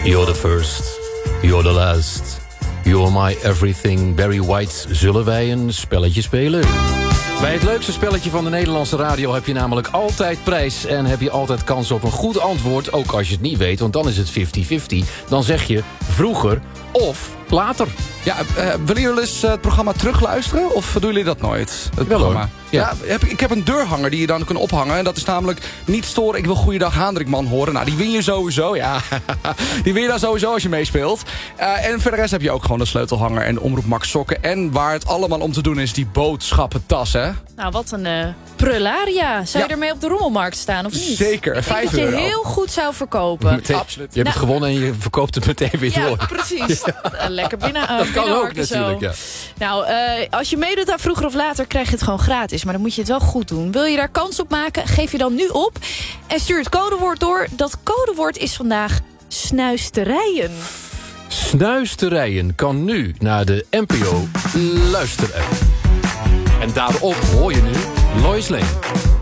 You're the first, you're the last. You're my everything. Barry White, zullen wij een spelletje spelen? Bij het leukste spelletje van de Nederlandse radio heb je namelijk altijd prijs. En heb je altijd kans op een goed antwoord, ook als je het niet weet. Want dan is het 50-50. Dan zeg je vroeger of later. Ja, willen jullie eens het programma terugluisteren? Of doen jullie dat nooit? Het Wel programma? hoor. Ja. Ik heb een deurhanger die je dan kan ophangen. En dat is namelijk niet storen, ik wil Goeiedag Haandrikman horen. Nou, die win je sowieso, ja. Die win je dan sowieso als je meespeelt. En voor de rest heb je ook gewoon de sleutelhanger en Omroep Max sokken. En waar het allemaal om te doen is die boodschappentas, hè? Nou, wat een prularia. Zou je ermee op de rommelmarkt staan, of niet? Zeker, Ik denk dat je €5. heel goed zou verkopen. Absoluut. Je hebt het gewonnen en je verkoopt het meteen weer Ja, door. precies. Lekker binnen. Dat kan ook binnenharken zo. natuurlijk, ja. Nou, als je meedoet aan vroeger of later, krijg je het gewoon gratis. Maar dan moet je het wel goed doen. Wil je daar kans op maken, geef je dan nu op. En stuur het codewoord door. Dat codewoord is vandaag snuisterijen. Snuisterijen kan nu naar de NPO luisteren. En daarop hoor je nu Lois Lane.